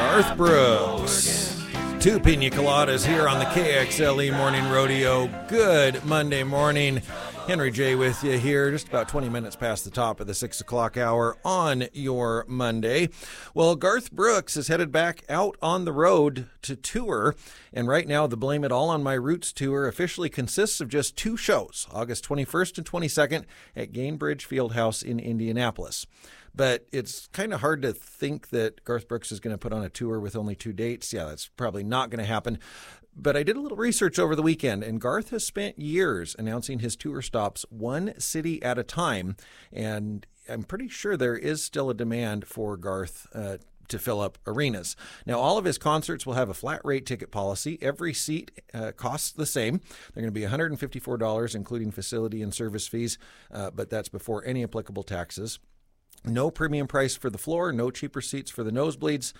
Garth Brooks. 2 pina coladas here on the KXLE Morning Rodeo. Good Monday morning. Henry J. with you here, just about 20 minutes past the top of the 6 o'clock hour on your Monday. Well, Garth Brooks is headed back out on the road to tour, and right now the Blame It All on My Roots tour officially consists of just 2 shows, August 21st and 22nd at Gainbridge Fieldhouse in Indianapolis. But it's kind of hard to think that Garth Brooks is going to put on a tour with only 2 dates. Yeah, that's probably not going to happen. But I did a little research over the weekend, and Garth has spent years announcing his tour stops one city at a time. And I'm pretty sure there is still a demand for Garth to fill up arenas. Now, all of his concerts will have a flat rate ticket policy. Every seat costs the same. They're going to be $154, including facility and service fees, but that's before any applicable taxes. No premium price for the floor, no cheaper seats for the nosebleeds.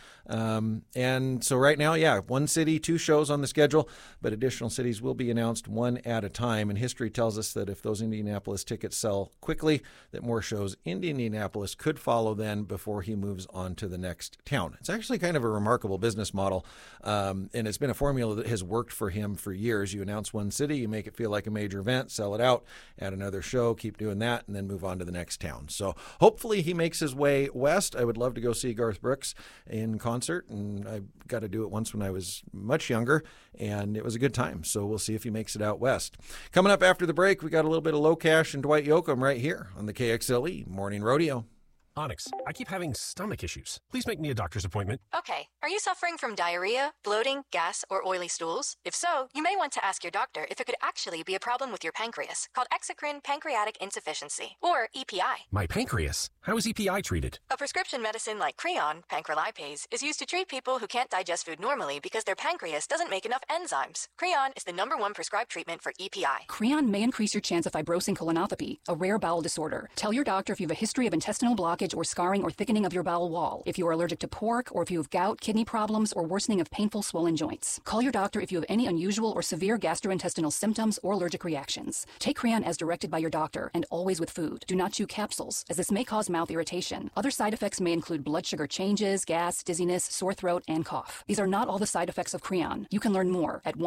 And so right now, yeah, 1 city, 2 shows on the schedule, but additional cities will be announced one at a time. And history tells us that if those Indianapolis tickets sell quickly, that more shows in Indianapolis could follow then before he moves on to the next town. It's actually kind of a remarkable business model, and it's been a formula that has worked for him for years. You announce 1 city, you make it feel like a major event, sell it out, add another show, keep doing that, and then move on to the next town. So hopefully he makes his way west. I would love to go see Garth Brooks in concert, and I got to do it once when I was much younger, and it was a good time. So we'll see if he makes it out west. Coming up after the break, we got a little bit of Low Cash and Dwight Yoakam right here on the KXLE Morning Rodeo. Onyx, I keep having stomach issues. Please make me a doctor's appointment. Okay. Are you suffering from diarrhea, bloating, gas, or oily stools? If so, you may want to ask your doctor if it could actually be a problem with your pancreas, called exocrine pancreatic insufficiency, or EPI. My pancreas? How is EPI treated? A prescription medicine like Creon, pancrelipase, is used to treat people who can't digest food normally because their pancreas doesn't make enough enzymes. Creon is the #1 prescribed treatment for EPI. Creon may increase your chance of fibrosing colonopathy, a rare bowel disorder. Tell your doctor if you have a history of intestinal blockage or scarring or thickening of your bowel wall, if you are allergic to pork, or if you have gout, kidney problems, or worsening of painful swollen joints. Call your doctor if you have any unusual or severe gastrointestinal symptoms or allergic reactions. Take Creon as directed by your doctor, and always with food. Do not chew capsules, as this may cause mouth irritation. Other side effects may include blood sugar changes, gas, dizziness, sore throat, and cough. These are not all the side effects of Creon. You can learn more at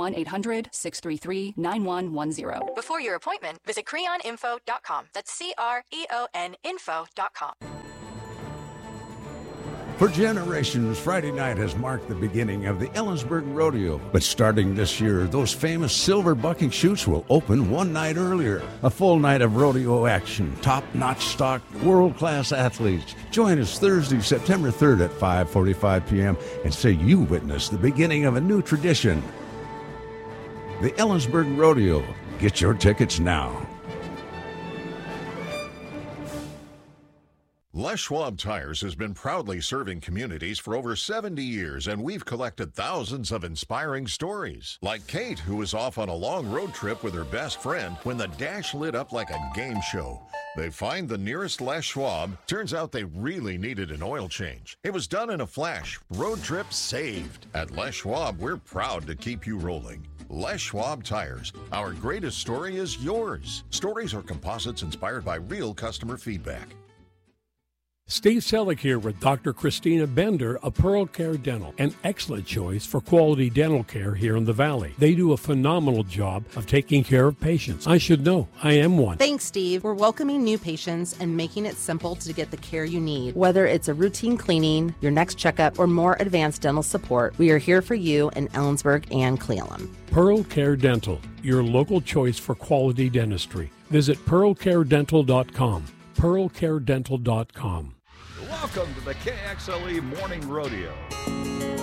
1-800-633-9110. Before your appointment, visit creoninfo.com. That's CREON info.com. For generations, Friday night has marked the beginning of the Ellensburg Rodeo. But starting this year, those famous silver bucking chutes will open one night earlier. A full night of rodeo action, top-notch stock, world-class athletes. Join us Thursday, September 3rd at 5:45 p.m. and say you witnessed the beginning of a new tradition. The Ellensburg Rodeo. Get your tickets now. Les Schwab Tires has been proudly serving communities for over 70 years, and we've collected thousands of inspiring stories. Like Kate, who was off on a long road trip with her best friend when the dash lit up like a game show. They find the nearest Les Schwab. Turns out they really needed an oil change. It was done in a flash. Road trip saved. At Les Schwab, we're proud to keep you rolling. Les Schwab Tires. Our greatest story is yours. Stories are composites inspired by real customer feedback. Steve Selleck here with Dr. Christina Bender of Pearl Care Dental, an excellent choice for quality dental care here in the Valley. They do a phenomenal job of taking care of patients. I should know. I am one. Thanks, Steve. We're welcoming new patients and making it simple to get the care you need. Whether it's a routine cleaning, your next checkup, or more advanced dental support, we are here for you in Ellensburg and Cle Elum. Pearl Care Dental, your local choice for quality dentistry. Visit pearlcaredental.com. pearlcaredental.com. Welcome to the KXLE Morning Rodeo.